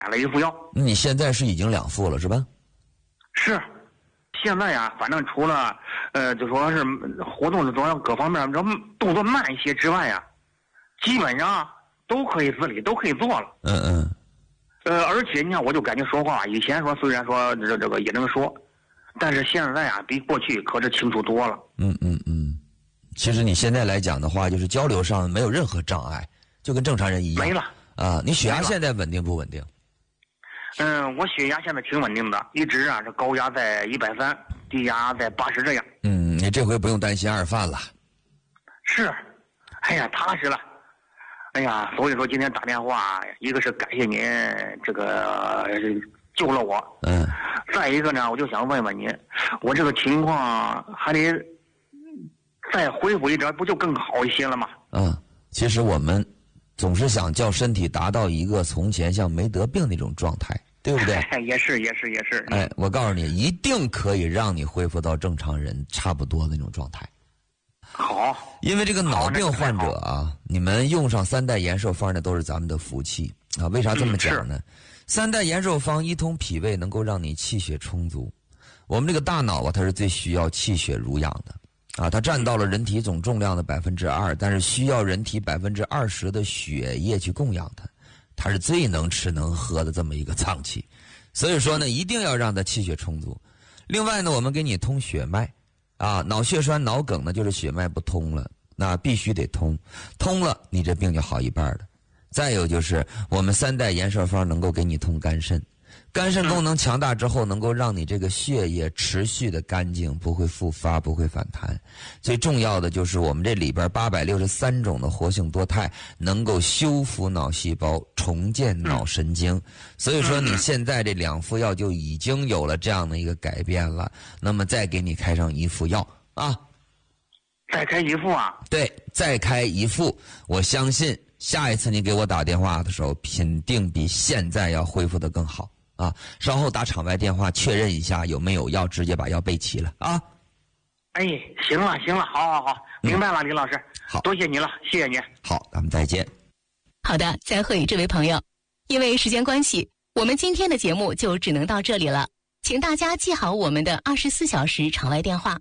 了一副药。 你现在是已经2副了是吧？ 是，现在呀，反正除了就说是活动的主要各方面这动作慢一些之外呀，基本上都可以自理，都可以做了。而且你看，我就感觉说话以前说虽然说这个也能说，但是现在啊比过去可是清楚多了。 其实你现在来讲的话，就是交流上没有任何障碍，就跟正常人一样。 没了啊，你血压现在稳定不稳定？ 我血压现在挺稳定的，一直啊是高压在130，低压在80这样。 你这回不用担心2犯了。 是，哎呀，踏实了。哎呀，所以说今天打电话，一个是感谢您这个救了我，再一个呢，我就想问问您，我这个情况还得再恢复一点，不就更好一些了吗？ 其实我们总是想叫身体达到一个从前像没得病那种状态，对不对？ 也是。 我告诉你，一定可以让你恢复到正常人差不多的那种状态。 好， 因为这个脑病患者啊，你们用上3代延寿方，那都是咱们的福气啊。为啥这么讲呢？3代延寿方一通脾胃，能够让你气血充足。我们这个大脑啊，它是最需要气血濡养的啊，它占到了人体总重量的2%，但是需要人体20%的血液去供养它，它是最能吃能喝的这么一个脏器。所以说呢，一定要让它气血充足。另外呢，我们给你通血脉。脑血栓、脑梗呢，就是血脉不通了，那必须得通，通了你这病就好一半了。再有就是我们3代延寿方能够给你通肝肾，肝肾功能强大之后，能够让你这个血液持续的干净，不会复发，不会反弹。最重要的就是我们这里边863种的活性多肽能够修复脑细胞，重建脑神经。所以说你现在这2副药就已经有了这样的一个改变了，那么再给你开上1副药啊。 再开1副啊？ 对，再开1副，我相信下一次你给我打电话的时候，肯定比现在要恢复得更好啊！稍后打场外电话确认一下有没有药，直接把药备齐了啊！ 哎，行了，好，明白了，李老师， 好， 多谢你了，谢谢你。 好，咱们再见。 好的，再会，这位朋友。因为时间关系，我们今天的节目就只能到这里了，请大家记好我们的24小时场外电话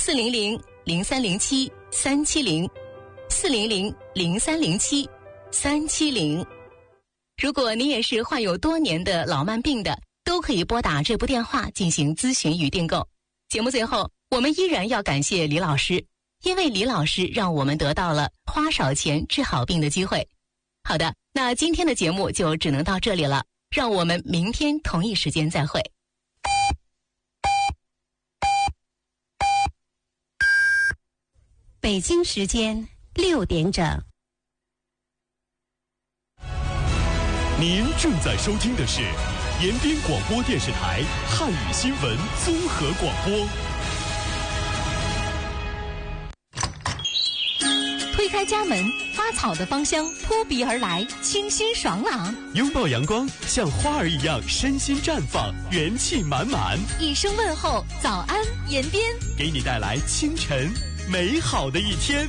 ：400-0307-370，400-0307-370。如果您也是患有多年的老慢病的，都可以拨打这部电话进行咨询与订购。节目最后，我们依然要感谢李老师，因为李老师让我们得到了花少钱治好病的机会。好的，那今天的节目就只能到这里了，让我们明天同一时间再会。 北京时间6点整。 您正在收听的是延边广播电视台汉语新闻综合广播。 推开家门，花草的芳香扑鼻而来，清新爽朗。 拥抱阳光，像花儿一样身心绽放，元气满满。 一声问候，早安延边， 给你带来清晨美好的一天。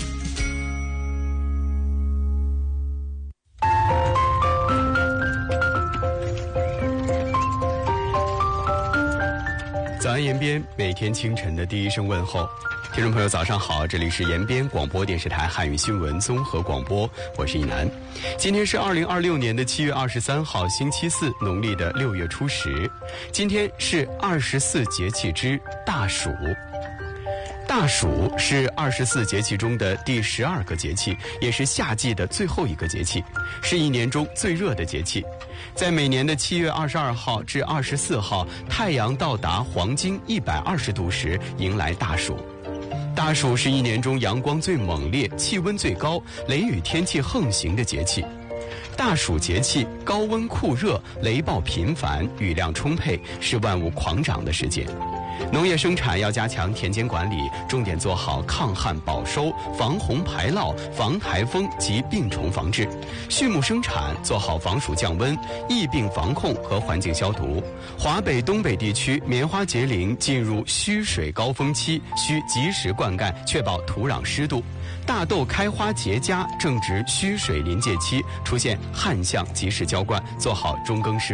早安延边，每天清晨的第一声问候。听众朋友早上好，这里是延边广播电视台汉语新闻综合广播，我是一楠。今天是2026年的7月23号星期四，农历的6月初10。今天是24节气之大暑。大暑是24节气中的第12个节气，也是夏季的最后一个节气，是一年中最热的节气。在每年的7月22号至24号，太阳到达黄金120度时，迎来大暑。大暑是一年中阳光最猛烈、气温最高、雷雨天气横行的节气。大暑节气高温酷热，雷暴频繁，雨量充沛，是万物狂长的时节。 农业生产要加强田间管理，重点做好抗旱保收、防洪排涝、防台风及病虫防治；畜牧生产做好防暑降温、疫病防控和环境消毒。华北、东北地区棉花节龄进入需水高峰期，需及时灌溉，确保土壤湿度。大豆开花结荚，正值需水临界期，出现旱象及时浇灌，做好中耕施